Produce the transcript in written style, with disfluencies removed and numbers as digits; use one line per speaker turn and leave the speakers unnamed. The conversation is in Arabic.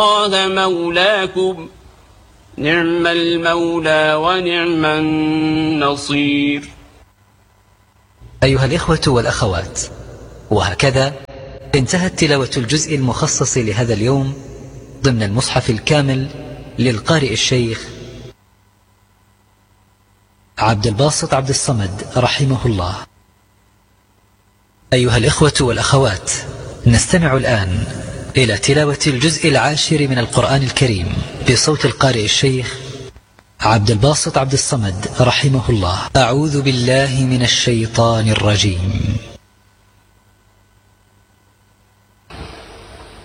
الله مولاكم نعم المولى ونعم النصير.
أيها الإخوة والأخوات، وهكذا انتهت تلاوة الجزء المخصص لهذا اليوم ضمن المصحف الكامل للقارئ الشيخ عبد الباسط عبد الصمد رحمه الله. أيها الإخوة والأخوات، نستمع الآن إلى تلاوة الجزء العاشر من القرآن الكريم بصوت القارئ الشيخ عبد الباسط عبد الصمد رحمه الله. أعوذ بالله من الشيطان الرجيم.